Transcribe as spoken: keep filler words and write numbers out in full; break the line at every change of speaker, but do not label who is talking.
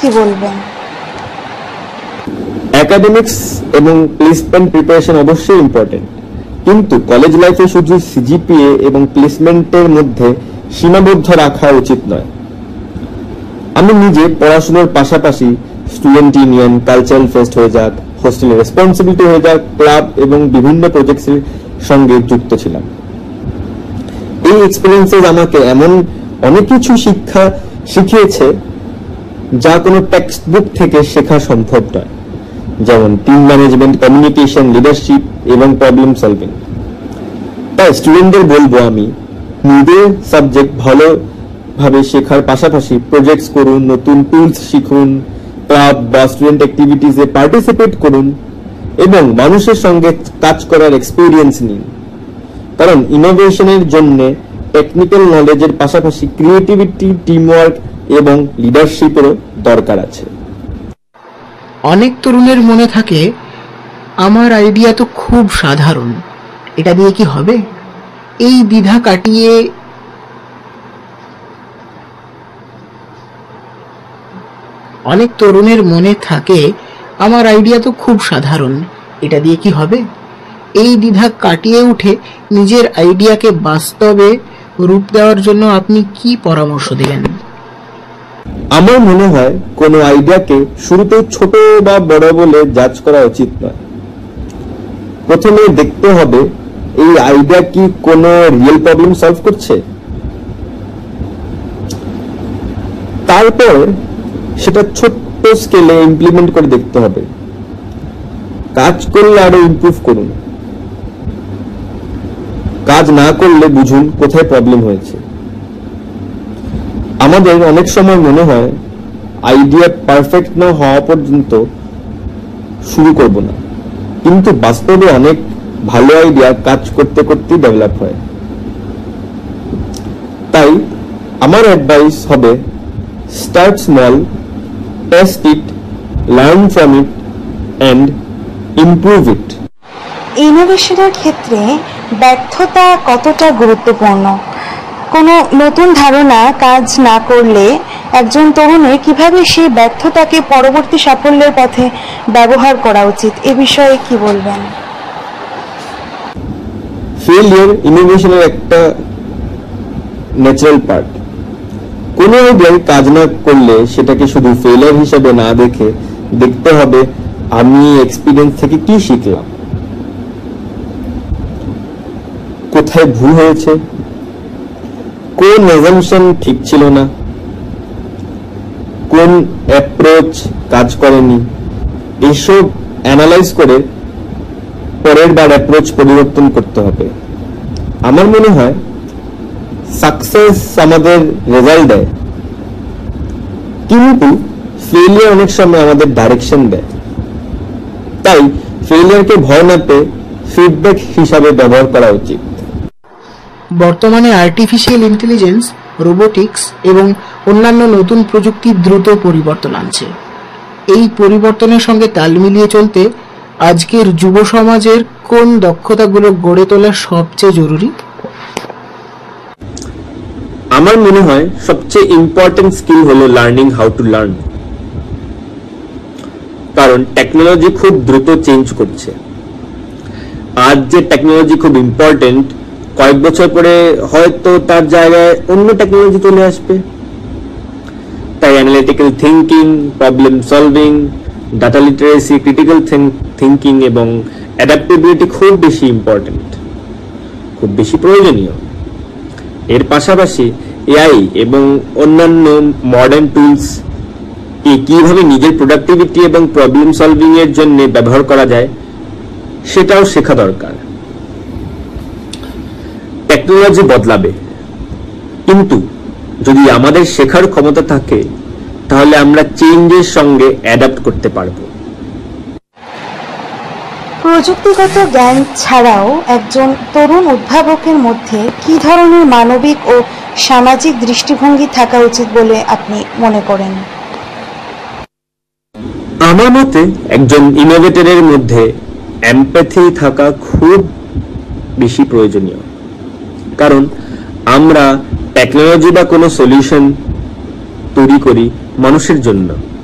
কি বলবেন?
একাডেমিক্স এবং প্লেসমেন্ট প্রিপারেশন অবশ্যই ইম্পর্টেন্ট, কিন্তু কলেজ লাইফে শুধু সিজিপিএ এবং প্লেসমেন্টের মধ্যে সীমাবদ্ধ রাখা উচিত নয়। আমি নিজে পড়াশোনার পাশাপাশি স্টুডেন্ট ইউনিয়ন, কালচারাল ফেস্ট হয়ে যাক, হোস্টেলের রেসপন্সিবিলিটি হয়ে যাক, ক্লাব এবং বিভিন্ন প্রজেক্টের সঙ্গে যুক্ত ছিলাম। এই এক্সপেরিয়েন্সেস আমাকে এমন অনেক কিছু শিক্ষা শিখিয়েছে যা কোনো টেক্সট বুক থেকে শেখা সম্ভব নয়, যেমন টিম ম্যানেজমেন্ট, কমিউনিকেশন, লিডারশিপ এবং প্রবলেম সলভিং। তাই স্টুডেন্টদের বলবো, আমি নিজের সাবজেক্ট ভালোভাবে শেখার পাশাপাশি প্রজেক্টস করুন, নতুন টুলস শিখুন, ক্লাব বা স্টুডেন্ট অ্যাক্টিভিটিসে পার্টিসিপেট করুন এবং মানুষের সঙ্গে কাজ করার এক্সপিরিয়েন্স নিন। কারণ ইনোভেশনের জন্য টেকনিক্যাল নলেজের পাশাপাশি ক্রিয়েটিভিটি, টিমওয়ার্ক এবং লিডারশিপেরও দরকার আছে।
অনেক তরুণের মনে থাকে, আমার আইডিয়া তো খুব সাধারণ, এটা দিয়ে কি হবে? এই দ্বিধা কাটিয়ে অনেক তরুণের মনে থাকে আমার আইডিয়া তো খুব সাধারণ, এটা দিয়ে কি হবে? এই দ্বিধা কাটিয়ে উঠে নিজের আইডিয়াকে বাস্তবে রূপ দেওয়ার জন্য আপনি কি পরামর্শ দিবেন?
আমার মনে হয় কোনো আইডিয়াকে শুরুতে ছোট বা বড় বলে জাজ করা উচিত নয়। প্রথমে দেখতে হবে এই আইডিয়া কি কোনো রিয়েল প্রবলেম সলভ করছে, তারপর সেটা ছোট্ট স্কেলে ইমপ্লিমেন্ট করে দেখতে হবে। কাজ করলে আরো ইমপ্রুভ করুন, কাজ না করলে বুঝুন কোথায় প্রবলেম হয়েছে। আমাদের অনেক সময় মনে হয় আইডিয়া পারফেক্ট না হওয়া পর্যন্ত শুরু করব না, কিন্তু বাস্তবে অনেক ভালো আইডিয়া কাজ করতে করতে ডেভেলপ হয়। তাই আমার অ্যাডভাইস হবে, start small, test it, learn from it and improve ইট।
ইনোভেশনের ক্ষেত্রে ব্যর্থতা কতটা গুরুত্বপূর্ণ? কোনো নতুন ধারণা কাজ না করলে একজন তরুণের কিভাবে সেই ব্যর্থতাকে পরবর্তী সাফল্যের পথে ব্যবহার করা উচিত, এ বিষয়ে কি বলবেন?
ফেলিয়ার ইনোভেশনের একটা ন্যাচারাল পার্ট। কোনো আইডিয়ায় কাজ না করলে সেটাকে শুধু ফেলিয়ার হিসেবে না দেখে দেখতে হবে আমি এক্সপিরিয়েন্স থেকে কি শিখলাম, কোথায় ভুল হয়েছে, কোন অ্যাজাম্পশন ঠিক ছিল না, কোন অ্যাপ্রোচ কাজ করেনি। এসব অ্যানালাইজ করে পরের বার অ্যাপ্রোচ পরিবর্তন করতে হবে। আমার মনে হয় সাকসেস আমাদের রেজাল্ট দেয়, কিন্তু ফেলিয়ার অনেক সময় আমাদের ডাইরেকশন দেয়। তাই ফেলিয়ারকে ভয় না পেয়ে ফিডব্যাক হিসাবে ব্যবহার করা উচিত।
বর্তমানে আর্টিফিশিয়াল ইন্টেলিজেন্স, রোবোটিক্স এবং অন্যান্য নতুন প্রযুক্তি দ্রুত পরিবর্তন আনছে। এই পরিবর্তনের সঙ্গে তাল মিলিয়ে চলতে আজকের যুব সমাজের কোন দক্ষতাগুলো গড়ে তোলা সবচেয়ে জরুরি?
আমার মনে হয় সবচেয়ে ইম্পর্টেন্ট স্কিল হলো লার্নিং হাউ টু লার্ন। কারণ টেকনোলজি খুব দ্রুত চেঞ্জ করছে। আজ যে টেকনোলজি খুব ইম্পর্টেন্ট, কয়েক বছর পরে হয়তো তার জায়গায় অন্য টেকনোলজি চলে আসবে। তাই analytical thinking, problem solving, data literacy, critical thinking এবং অ্যাডাপ্টেবিলিটি খুব বেশি ইম্পর্টেন্ট, খুব বেশি প্রয়োজনীয়। এর পাশাপাশি এআই এবং অন্যান্য মডার্ন টুলস কিভাবে নিজের প্রোডাক্টিভিটি এবং প্রবলেম সলভিং এর জন্য ব্যবহার করা যায় সেটাও শেখা দরকার। টেকনোলজি বদলাবে, কিন্তু যদি আমাদের শেখার ক্ষমতা থাকে তাহলে আমরা চেঞ্জের সঙ্গে অ্যাডাপ্ট করতে পারব।
প্রযুক্তিগত জ্ঞান ছাড়াও একজন তরুণ উদ্ভাবকের মধ্যে কি ধরনের মানবিক ও সামাজিক দৃষ্টিভঙ্গি থাকা উচিত বলে আপনি মনে করেন?
আমার মতে একজন ইনোভেটরের মধ্যে এমপ্যাথি থাকা খুব বেশি প্রয়োজনীয়। কারণ আমরা টেকনোলজি বা কোনো সলিউশন তৈরি করি মানুষের জন্য,